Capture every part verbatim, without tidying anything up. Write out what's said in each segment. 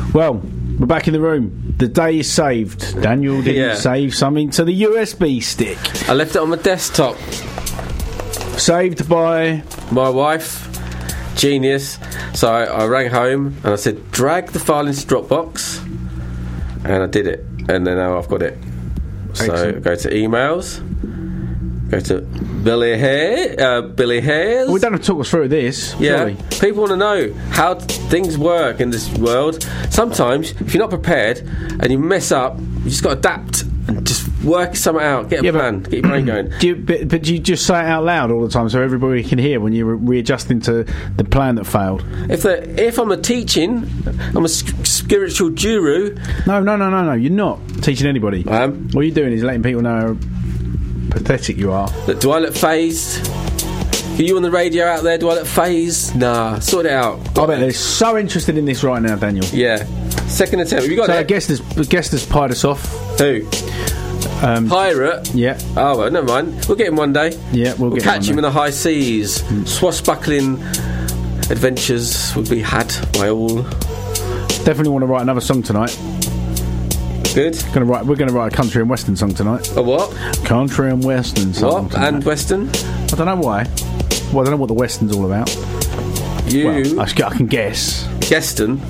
Well, we're back in the room. The day is saved. Daniel didn't Yeah. save something to the U S B stick. I left it on my desktop. Saved by... My wife, genius. So I, I rang home and I said, drag the file into Dropbox. And I did it. And then now I've got it. So Excellent. go to emails. Go to Billy Hare. Uh, Billy Hares. Well, we don't have to talk us through this. Yeah, surely. people want to know how t- things work in this world. Sometimes, if you're not prepared and you mess up, you just got to adapt and just work something out. Get a Yeah, but- plan. Get your brain going. Do you, but, but do you just say it out loud all the time so everybody can hear when you're readjusting to the plan that failed? If the, if I'm a teaching, I'm a s- spiritual guru. No, no, no, no, no. You're not teaching anybody. I am. All you're doing is letting people know how pathetic you are. Look, do I look phased? Are you on the radio out there? Do I look phased? Nah, sort it out. I bet they're so interested in this right now, Daniel. Yeah. Second attempt. Have you got So I it? guess there's, I guess there's pied us off. Who? Um, Pirate? yeah, Oh, well, never mind. We'll get him one day. yeah, we'll, We'll get catch on him in there. the high seas. Swashbuckling adventures will be had by all. Definitely want to write another song tonight. Good. Gonna write. We're going to write a country and western song tonight. A what? Country and western song. What? tonight. And Western? I don't know why. Well, I don't know what the western's all about. You, Well, I, sh- I can guess. Geston.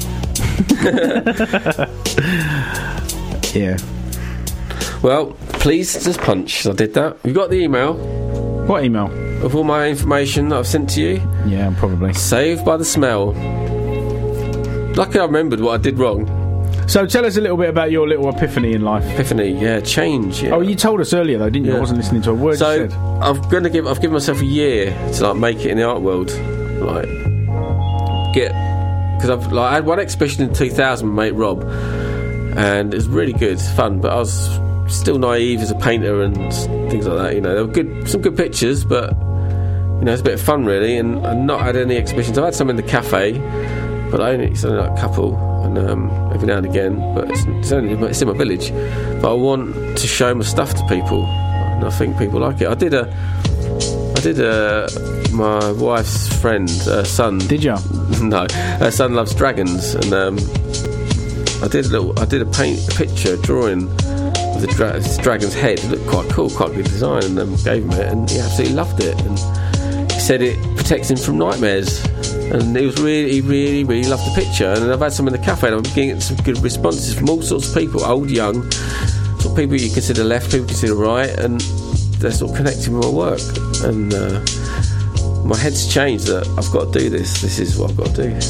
Yeah. Well, please just punch. I did that. You got the email What email? of all my information that I've sent to you? Yeah, probably. Saved by the smell. Lucky I remembered what I did wrong. So tell us a little bit about your little epiphany in life. Epiphany, yeah, change. Yeah. Oh, you told us earlier though, didn't you? I Yeah. wasn't listening to a word So you said. I'm gonna give. I've given myself a year to like make it in the art world, like get because I've like I had one exhibition in two thousand with mate Rob, and it was really good, fun. But I was still naive as a painter and things like that. You know, there were good, some good pictures, but you know, it's a bit of fun really. And I've not had any exhibitions. I've had some in the cafe, but I only it's only like a couple, and um, every now and again. But it's, it's only it's in my village. But I want to show my stuff to people, and I think people like it. I did a, I did a, my wife's friend, uh, son. Did you? No, her son loves dragons, and um, I did a little. I did a paint a picture, a drawing of the dra- this dragon's head. It looked quite cool, quite good design, and um, gave him it, and he absolutely loved it. And he said it protects him from nightmares, and he was really, he really, really loved the picture. And I've had some in the cafe, and I'm getting some good responses from all sorts of people, old, young, sort of people you consider left, people consider right, and they're sort of connecting with my work. And uh, my head's changed that I've got to do this. This is what I've got to do.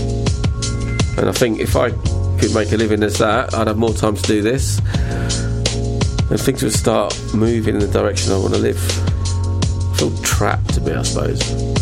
And I think if I could make a living as that, I'd have more time to do this. And things would start moving in the direction I want to live. I feel trapped a bit, I suppose.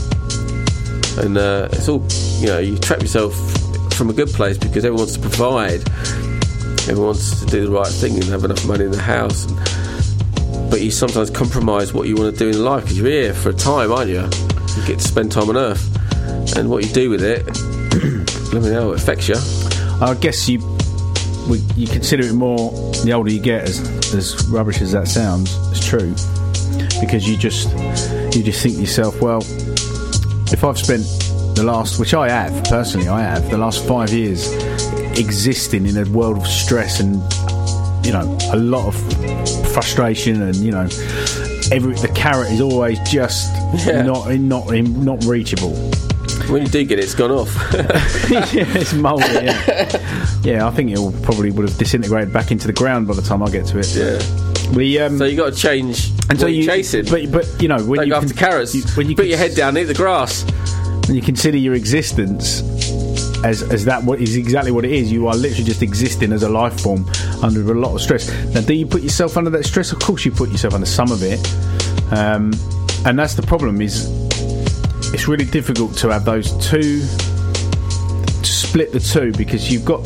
And uh, it's all, you know, you trap yourself from a good place because everyone wants to provide. Everyone wants to do the right thing and have enough money in the house. And, but you sometimes compromise what you want to do in life because you're here for a time, aren't you? You get to spend time on Earth. And what you do with it, let me know, it affects you. I guess you we, you consider it more the older you get, as as rubbish as that sounds. It's true, because you just you just think to yourself, well, if I've spent the last, which I have personally, I have the last five years existing in a world of stress and you know a lot of frustration and you know every the carrot is always just Yeah. not not not reachable. When you do get it, it's gone off. Yeah, it's mouldy. Yeah, yeah. I think it will probably would have disintegrated back into the ground by the time I get to it. Yeah. We um. So you got to change and so what you you're chasing. but but you know when Don't you go after con- carrots. you, when you put con- your head down, eat the grass. when you consider your existence as as that what is exactly what it is. You are literally just existing as a life form under a lot of stress. Now, do you put yourself under that stress? Of course, you put yourself under some of it, um, and that's the problem. Is it's really difficult to have those two, to split the two, because you've got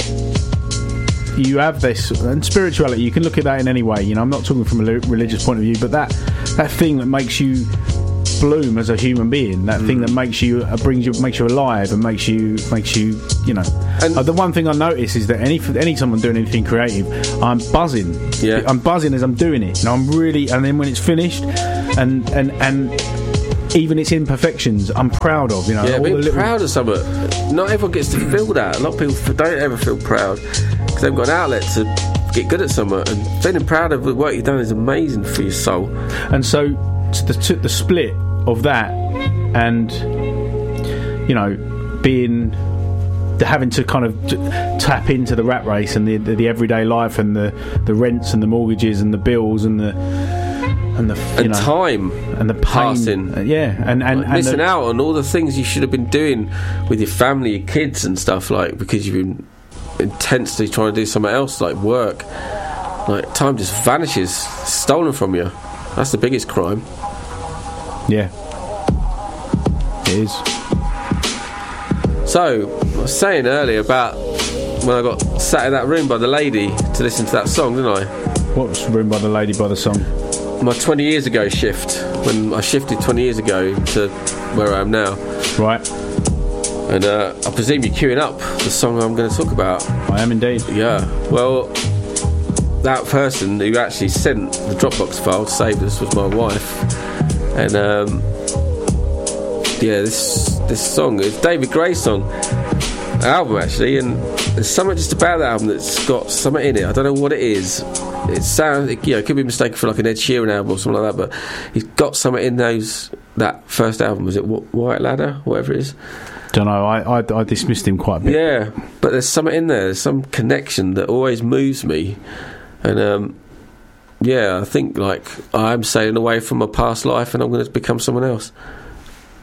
you have this, and spirituality, you can look at that in any way. You know, I'm not talking from a religious point of view, but that that thing that makes you bloom as a human being, that mm. thing that makes you uh, brings you makes you alive and makes you makes you you know. And uh, the one thing I notice is that any any time I'm doing anything creative, I'm buzzing. Yeah. I'm buzzing as I'm doing it. You know, I'm really, and then when it's finished, and and and even its imperfections, I'm proud of. You know, Yeah, all being the little- proud of something. Not everyone gets to feel that. A lot of people don't ever feel proud because they've got an outlet to get good at something. And feeling proud of the work you've done is amazing for your soul. And so to the, to the split of that, and you know, being the having to kind of t- tap into the rat race and the, the the everyday life and the the rents and the mortgages and the bills and the and the you And know time and the pain, passing. uh, yeah, and and, Like and missing the, out on all the things you should have been doing with your family, your kids and stuff, like because you've been intensely trying to do something else like work. Like time just vanishes, stolen from you. That's the biggest crime. yeah, it is. So I was saying earlier about when I got sat in that room by the lady to listen to that song, didn't I? What was Room by the Lady by the Song? My twenty years ago shift, when I shifted twenty years ago to where I am now. Right, And uh, I presume you're queuing up the song I'm going to talk about. I am indeed. Yeah, well, that person who actually sent the Dropbox file to save us was my wife. And um, yeah, this this song is David Gray's song, album actually, and there's something just about that album that's got something in it. I don't know what it is. It sounds, it, you know, it could be mistaken for like an Ed Sheeran album or something like that, but he's got something in those that first album. Was it Wh- White Ladder, whatever it is? Don't know. I, I I dismissed him quite a bit. Yeah, but there's something in there. There's some connection that always moves me, and um, yeah, I think like I'm sailing away from my past life, and I'm going to become someone else.